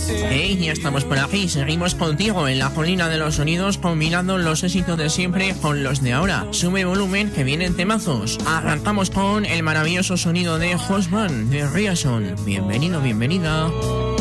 Hey, ya estamos por aquí, seguimos contigo en la colina de los sonidos, combinando los éxitos de siempre con los de ahora. Sube volumen que vienen temazos. Arrancamos con el maravilloso sonido de Hosman de Riason. Bienvenido, bienvenida.